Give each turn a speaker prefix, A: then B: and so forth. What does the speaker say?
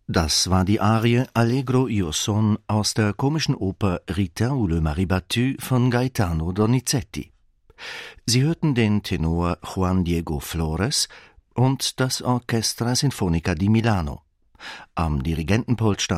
A: Das war die Arie Allegro io son aus der komischen Oper Rita ou le mari battu von Gaetano Donizetti. Sie hörten den Tenor Juan Diego Flores und das Orchestra Sinfonica di Milano. Am Dirigentenpult stand